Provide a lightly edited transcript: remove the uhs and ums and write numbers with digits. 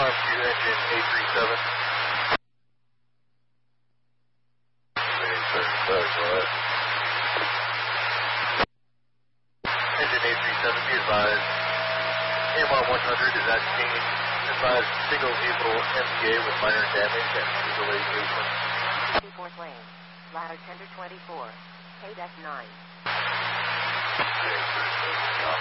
to engine 837. Engine 837, be advised. AMR 100 is at scene. Advised single vehicle MTA with minor damage and diesel aviation. 24th lane, ladder tender 24, KDEC 9.